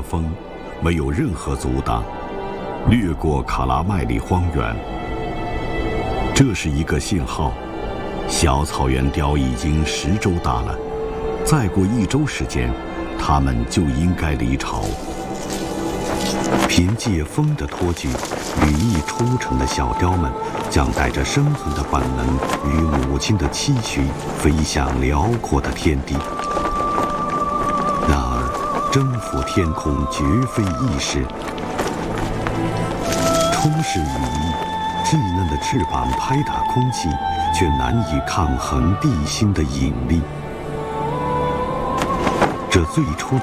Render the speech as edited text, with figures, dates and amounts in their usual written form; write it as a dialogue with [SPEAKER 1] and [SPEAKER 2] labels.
[SPEAKER 1] 风没有任何阻挡，掠过卡拉麦里荒原。这是一个信号，小草原雕已经10周大了，再过1周时间，它们就应该离巢。凭借风的托举，羽翼出城的小雕们将带着生存的本能与母亲的期许飞向辽阔的天地。然而，征服天空绝非易事。充实羽翼，稚嫩的翅膀拍打空气，却难以抗衡地心的引力。这最初的